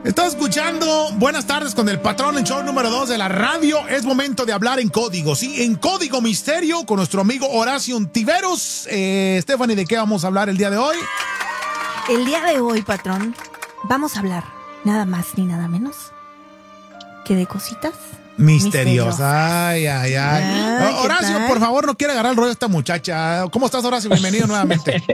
Estás escuchando Buenas tardes con el patrón, el show número 2 de la radio. Es momento de hablar en código, sí, en código misterio con nuestro amigo Horacio Ontiveros. Stephanie, ¿de qué vamos a hablar el día de hoy? El día de hoy, patrón, vamos a hablar nada más ni nada menos que de cositas misteriosas. Ay. Horacio, por favor, no quiere agarrar el rollo a esta muchacha. ¿Cómo estás, Horacio? Bienvenido nuevamente.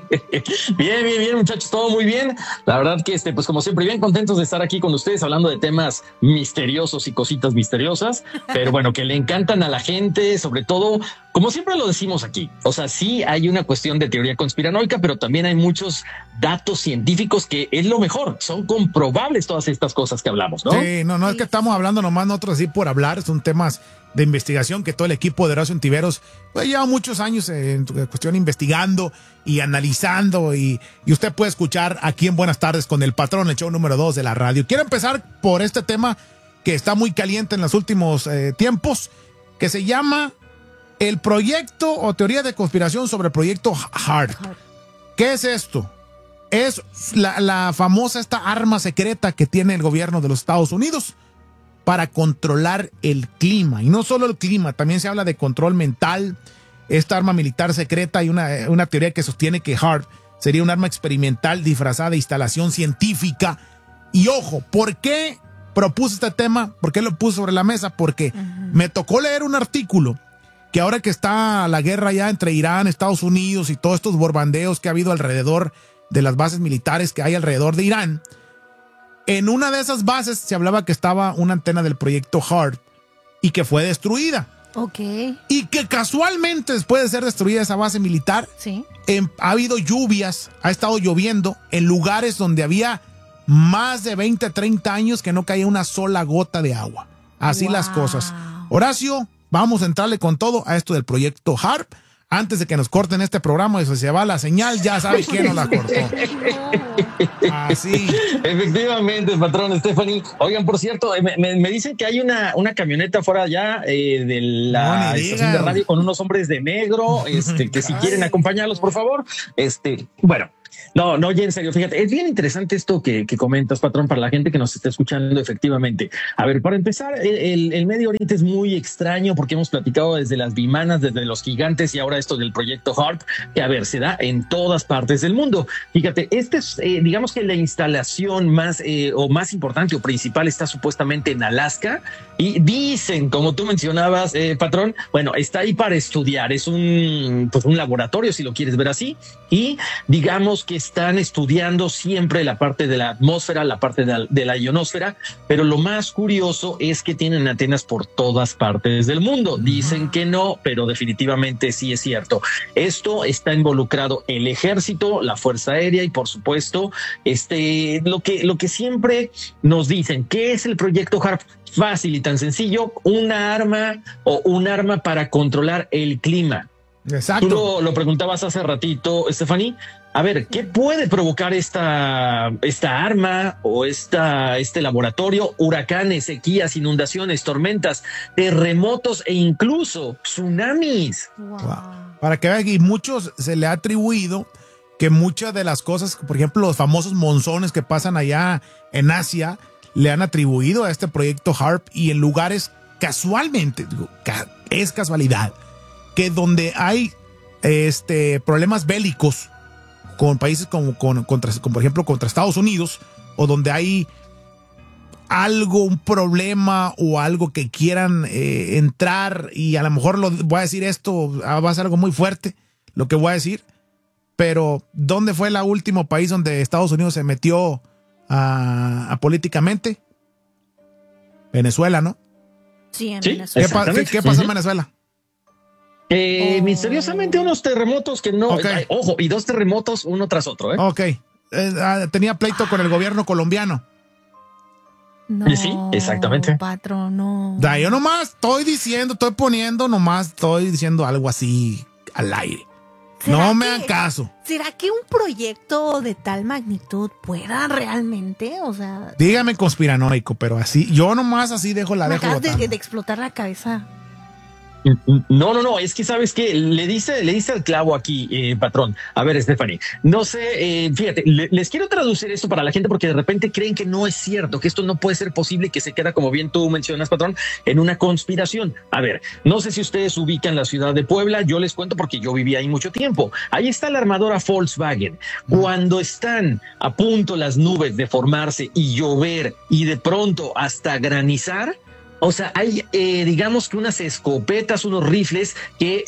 Bien, muchachos, todo muy bien. La verdad que, pues como siempre, bien contentos de estar aquí con ustedes hablando de temas misteriosos y cositas misteriosas, pero bueno, que le encantan a la gente, sobre todo, como siempre lo decimos aquí. O sea, sí hay una cuestión de teoría conspiranoica, pero también hay muchos datos científicos que es lo mejor. Son comprobables todas estas cosas que hablamos, ¿no? Sí, no es que estamos hablando nomás nosotros así por hablar, son temas de investigación que todo el equipo de Horacio Ontiveros pues, lleva muchos años en cuestión investigando y analizando y usted puede escuchar aquí en Buenas tardes con el patrón, el show número 2 de la radio. Quiero empezar por este tema que está muy caliente en los últimos tiempos, que se llama el proyecto o teoría de conspiración sobre el proyecto HAARP. ¿Qué es esto? Es la famosa esta arma secreta que tiene el gobierno de los Estados Unidos para controlar el clima. Y no solo el clima, también se habla de control mental. Esta arma militar secreta, hay una teoría que sostiene que HAARP sería un arma experimental disfrazada de instalación científica. Y ojo, ¿por qué propuse este tema? ¿Por qué lo puse sobre la mesa? Porque me tocó leer un artículo que ahora que está la guerra ya entre Irán, Estados Unidos y todos estos borbandeos que ha habido alrededor de las bases militares que hay alrededor de Irán, en una de esas bases se hablaba que estaba una antena del proyecto HAARP y que fue destruida. Ok. Y que casualmente después de ser destruida esa base militar, sí, ha habido lluvias, ha estado lloviendo en lugares donde había más de 20, 30 años que no caía una sola gota de agua. Así las cosas. Horacio, vamos a entrarle con todo a esto del proyecto HAARP. Antes de que nos corten este programa y se va la señal, ya sabe quién nos la cortó. Así. Efectivamente, patrón Stephanie. Oigan, por cierto, me dicen que hay una camioneta fuera allá de la estación de radio con unos hombres de negro, que si quieren acompañarlos, por favor. Bueno. No, ya en serio, fíjate, es bien interesante esto que comentas, patrón, para la gente que nos está escuchando, efectivamente. A ver, para empezar, el Medio Oriente es muy extraño porque hemos platicado desde las bimanas, desde los gigantes y ahora esto del proyecto HAARP, que a ver, se da en todas partes del mundo. Fíjate, es, digamos que la instalación más importante o principal está supuestamente en Alaska y dicen, como tú mencionabas, patrón, bueno, está ahí para estudiar, es un laboratorio, si lo quieres ver así, y digamos que están estudiando siempre la parte de la atmósfera, la parte de la ionosfera, pero lo más curioso es que tienen antenas por todas partes del mundo. Dicen que no, pero definitivamente sí es cierto. Esto está involucrado el ejército, la fuerza aérea y por supuesto lo que siempre nos dicen. ¿Qué es el proyecto HAARP? Fácil y tan sencillo, un arma para controlar el clima. Exacto. Tú lo preguntabas hace ratito, Stephanie. A ver, ¿qué puede provocar esta arma o este laboratorio? Huracanes, sequías, inundaciones, tormentas, terremotos e incluso tsunamis. Wow. Para que vean, y muchos se le ha atribuido que muchas de las cosas, por ejemplo, los famosos monzones que pasan allá en Asia, le han atribuido a este proyecto HAARP y en lugares casualmente, es casualidad, que donde hay problemas bélicos con países como por ejemplo contra Estados Unidos, o donde hay un problema o algo que quieran entrar, y a lo mejor voy a decir esto, va a ser algo muy fuerte lo que voy a decir, pero ¿dónde fue el último país donde Estados Unidos se metió políticamente? Venezuela, ¿no? Sí, en Venezuela. ¿Qué pasó en Venezuela? Misteriosamente unos terremotos que no, okay. Ojo, y 2 terremotos uno tras otro. Ok, tenía pleito con el gobierno colombiano. No, sí, exactamente. Patrón, no. Yo nomás estoy diciendo algo así al aire. No me hagan caso. ¿Será que un proyecto de tal magnitud pueda realmente, o sea... Dígame conspiranoico, pero así, yo nomás así dejo me acabas botando. de explotar la cabeza. No, es que sabes que le dice el clavo aquí, patrón. A ver, Stephanie, no sé, fíjate, les quiero traducir esto para la gente porque de repente creen que no es cierto, que esto no puede ser posible, que se queda, como bien tú mencionas, patrón, en una conspiración. A ver, no sé si ustedes ubican la ciudad de Puebla, yo les cuento porque yo viví ahí mucho tiempo. Ahí está la armadora Volkswagen. Cuando están a punto las nubes de formarse y llover y de pronto hasta granizar, o sea, hay, digamos que unas escopetas, unos rifles que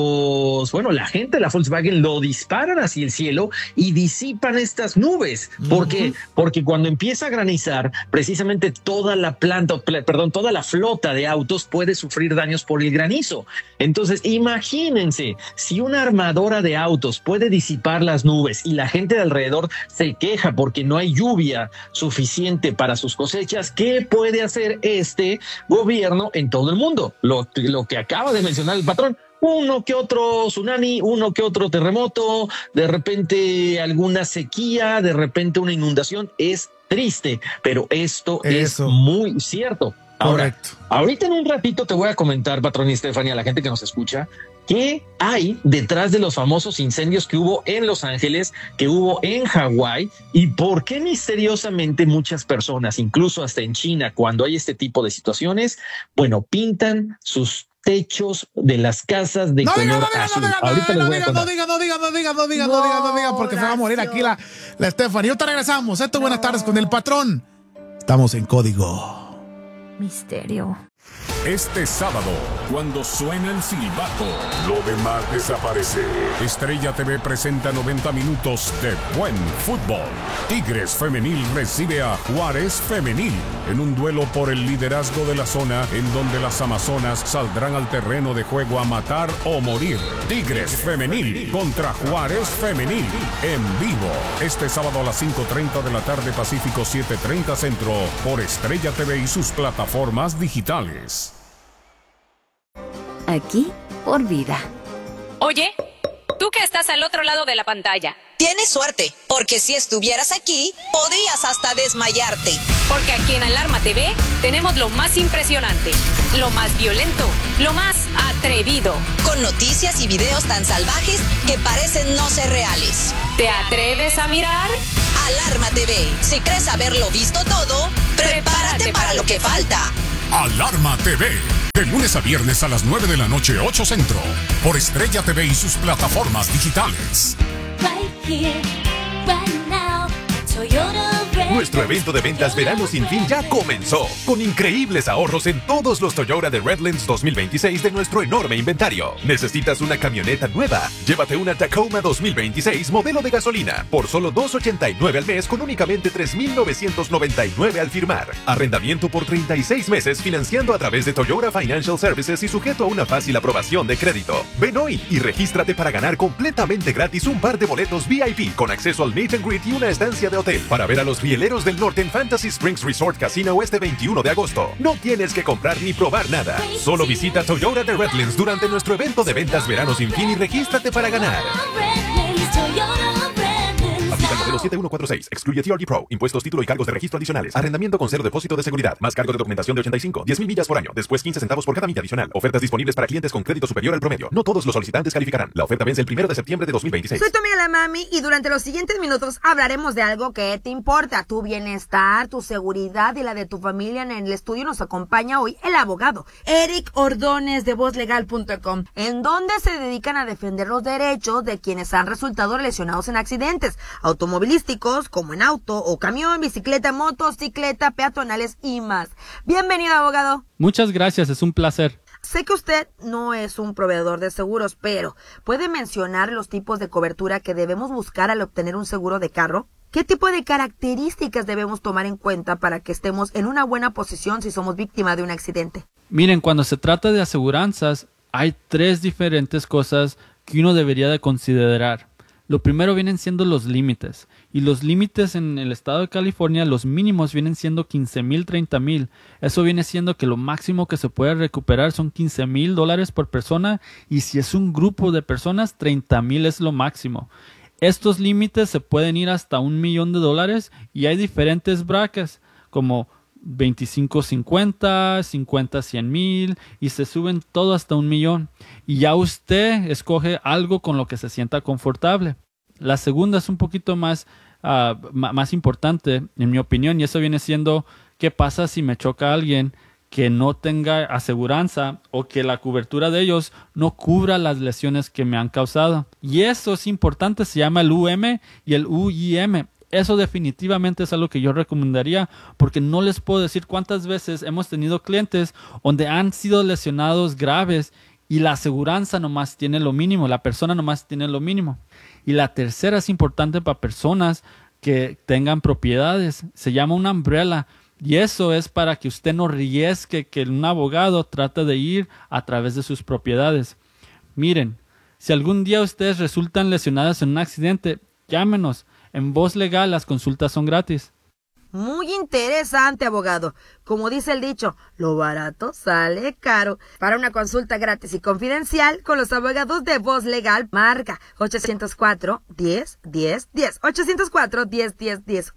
la gente de la Volkswagen lo disparan hacia el cielo y disipan estas nubes. ¿Por qué? Porque cuando empieza a granizar, precisamente toda la flota de autos puede sufrir daños por el granizo. Entonces, imagínense, si una armadora de autos puede disipar las nubes y la gente de alrededor se queja porque no hay lluvia suficiente para sus cosechas, ¿qué puede hacer este gobierno en todo el mundo? Lo que acaba de mencionar el patrón: uno que otro tsunami, uno que otro terremoto, de repente alguna sequía, de repente una inundación. Es triste, pero esto es muy cierto. Ahora, ahorita en un ratito te voy a comentar, patrón y Stephanie, a la gente que nos escucha, ¿qué hay detrás de los famosos incendios que hubo en Los Ángeles, que hubo en Hawái, y por qué misteriosamente muchas personas, incluso hasta en China, cuando hay este tipo de situaciones, pintan sus techos de las casas de color azul? Ahorita les voy a contar. No diga, porque se va a morir aquí la Stephanie. Ahorita regresamos. Esto, buenas tardes con el patrón. Estamos en Código Misterio. Este sábado, cuando suena el silbato, lo demás desaparece. Estrella TV presenta 90 minutos de buen fútbol. Tigres Femenil recibe a Juárez Femenil en un duelo por el liderazgo de la zona, en donde las amazonas saldrán al terreno de juego a matar o morir. Tigres Femenil contra Juárez Femenil en vivo. Este sábado a las 5:30 de la tarde, Pacífico 7:30 Centro, por Estrella TV y sus plataformas digitales. Aquí por vida. Oye, tú que estás al otro lado de la pantalla. Tienes suerte, porque si estuvieras aquí, podrías hasta desmayarte. Porque aquí en Alarma TV tenemos lo más impresionante, lo más violento, lo más atrevido. Con noticias y videos tan salvajes que parecen no ser reales. ¿Te atreves a mirar? Alarma TV. Si crees haberlo visto todo, prepárate para lo que falta. Alarma TV, de lunes a viernes a las 9 de la noche, 8 Centro, por Estrella TV y sus plataformas digitales. Nuestro evento de ventas Verano Sin Fin ya comenzó, con increíbles ahorros en todos los Toyota de Redlands 2026 de nuestro enorme inventario. ¿Necesitas una camioneta nueva? Llévate una Tacoma 2026 modelo de gasolina por solo $289 al mes, con únicamente $3,999 al firmar. Arrendamiento por 36 meses financiando a través de Toyota Financial Services y sujeto a una fácil aprobación de crédito. Ven hoy y regístrate para ganar completamente gratis un par de boletos VIP con acceso al meet and greet y una estancia de hotel para ver a los Rieleros del Norte en Fantasy Springs Resort Casino este 21 de agosto. No tienes que comprar ni probar nada. Solo visita Toyota de Redlands durante nuestro evento de ventas Verano Sin Fin y regístrate para ganar. Aplica el modelo 7146. Excluye TRD Pro. Impuestos, título y cargos de registro adicionales. Arrendamiento con cero depósito de seguridad. Más cargo de documentación de 85. 10,000 millas por año. Después 15 centavos por cada milla adicional. Ofertas disponibles para clientes con crédito superior al promedio. No todos los solicitantes calificarán. La oferta vence el 1 de septiembre de 2026. Soy tu amiga la Mami y durante los siguientes minutos hablaremos de algo que te importa. Tu bienestar, tu seguridad y la de tu familia. En el estudio nos acompaña hoy el abogado Eric Ordóñez de VozLegal.com, en donde se dedican a defender los derechos de quienes han resultado lesionados en accidentes automovilísticos, como en auto o camión, bicicleta, motocicleta, peatonales y más. Bienvenido, abogado. Muchas gracias, es un placer. Sé que usted no es un proveedor de seguros, pero ¿puede mencionar los tipos de cobertura que debemos buscar al obtener un seguro de carro? ¿Qué tipo de características debemos tomar en cuenta para que estemos en una buena posición si somos víctima de un accidente? Miren, cuando se trata de aseguranzas, hay 3 diferentes cosas que uno debería de considerar. Lo primero vienen siendo los límites. Y los límites en el estado de California, los mínimos vienen siendo $15,000, $30,000. Eso viene siendo que lo máximo que se puede recuperar son $15,000 por persona. Y si es un grupo de personas, $30,000 es lo máximo. Estos límites se pueden ir hasta $1,000,000 y hay diferentes brackets, como 25,50, 50, 100 mil y se suben todo hasta 1 millón. Y ya usted escoge algo con lo que se sienta confortable. La segunda es un poquito más importante, en mi opinión, y eso viene siendo qué pasa si me choca alguien que no tenga aseguranza o que la cobertura de ellos no cubra las lesiones que me han causado. Y eso es importante, se llama el UM y el UIM. Eso definitivamente es algo que yo recomendaría, porque no les puedo decir cuántas veces hemos tenido clientes donde han sido lesionados graves y la aseguranza nomás tiene lo mínimo, la persona nomás tiene lo mínimo. Y la tercera es importante para personas que tengan propiedades, se llama una umbrella, y eso es para que usted no arriesgue que un abogado trate de ir a través de sus propiedades. Miren, si algún día ustedes resultan lesionados en un accidente, llámenos. En Voz Legal las consultas son gratis. Muy interesante, abogado. Como dice el dicho, lo barato sale caro. Para una consulta gratis y confidencial con los abogados de Voz Legal, marca 804-10-10-10. 804-10-10-10.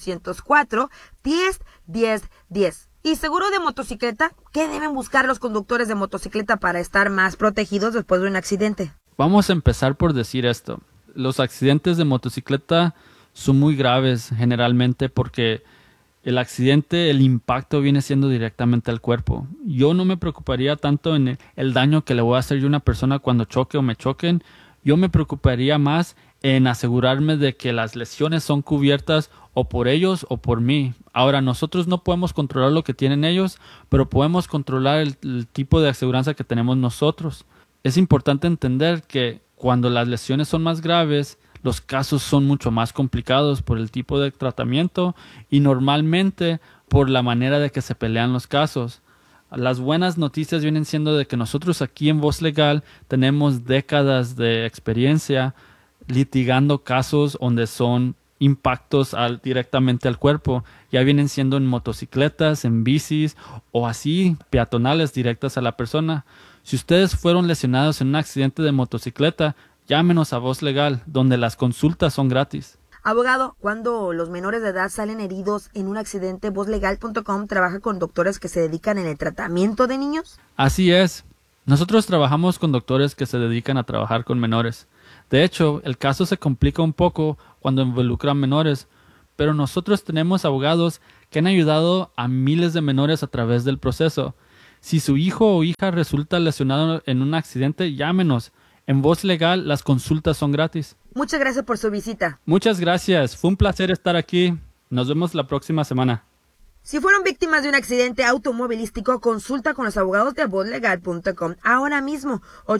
804-10-10-10. ¿Y seguro de motocicleta? ¿Qué deben buscar los conductores de motocicleta para estar más protegidos después de un accidente? Vamos a empezar por decir esto. Los accidentes de motocicleta son muy graves generalmente porque el accidente, el impacto viene siendo directamente al cuerpo. Yo no me preocuparía tanto en el daño que le voy a hacer yo a una persona cuando choque o me choquen. Yo me preocuparía más en asegurarme de que las lesiones son cubiertas o por ellos o por mí. Ahora, nosotros no podemos controlar lo que tienen ellos, pero podemos controlar el tipo de aseguranza que tenemos nosotros. Es importante entender que cuando las lesiones son más graves, los casos son mucho más complicados por el tipo de tratamiento y normalmente por la manera de que se pelean los casos. Las buenas noticias vienen siendo de que nosotros aquí en Voz Legal tenemos décadas de experiencia litigando casos donde son impactos directamente al cuerpo. Ya vienen siendo en motocicletas, en bicis o así peatonales directas a la persona. Si ustedes fueron lesionados en un accidente de motocicleta, llámenos a Voz Legal, donde las consultas son gratis. Abogado, cuando los menores de edad salen heridos en un accidente, vozlegal.com trabaja con doctores que se dedican en el tratamiento de niños. Así es. Nosotros trabajamos con doctores que se dedican a trabajar con menores. De hecho, el caso se complica un poco cuando involucran menores, pero nosotros tenemos abogados que han ayudado a miles de menores a través del proceso. Si su hijo o hija resulta lesionado en un accidente, llámenos. En Voz Legal las consultas son gratis. Muchas gracias por su visita. Muchas gracias. Fue un placer estar aquí. Nos vemos la próxima semana. Si fueron víctimas de un accidente automovilístico, consulta con los abogados de vozlegal.com ahora mismo.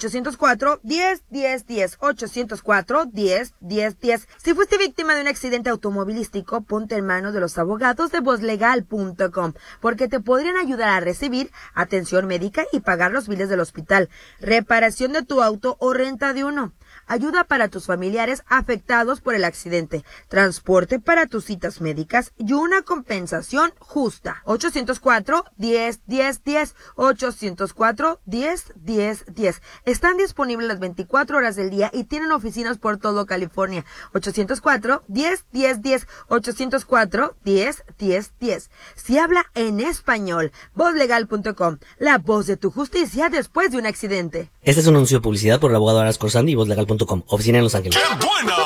804-10-10-10. 804-10-10-10. Si fuiste víctima de un accidente automovilístico, ponte en manos de los abogados de vozlegal.com, porque te podrían ayudar a recibir atención médica y pagar los biles del hospital, reparación de tu auto o renta de uno, ayuda para tus familiares afectados por el accidente, transporte para tus citas médicas y una compensación justa. 804-10-10-10. 804-10-10-10. Están disponibles las 24 horas del día y tienen oficinas por todo California. 804-10-10-10. 804-10-10-10. Si habla en español, vozlegal.com, la voz de tu justicia después de un accidente. Este es un anuncio de publicidad por el abogado Aras Corsandi y vozlegal.com, oficina en Los Ángeles.